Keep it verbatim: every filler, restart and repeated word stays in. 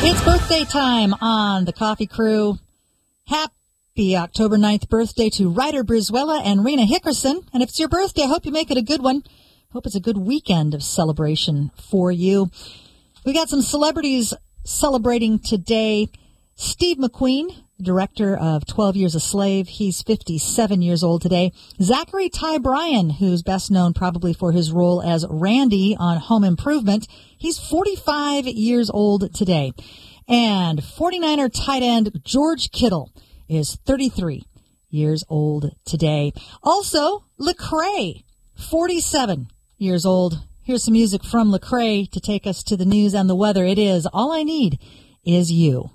It's birthday time on the Coffee Crew. Happy October ninth birthday to Ryder Brizuela and Rena Hickerson. And if it's your birthday, I hope you make it a good one. Hope it's a good weekend of celebration for you. We got some celebrities celebrating today. Steve McQueen, director of twelve Years a Slave. He's fifty-seven years old today. Zachary Ty Bryan, who's best known probably for his role as Randy on Home Improvement. He's forty-five years old today. And forty-niner tight end George Kittle is thirty-three years old today. Also, Lecrae, forty-seven years old. Here's some music from Lecrae to take us to the news and the weather. It is All I Need Is You.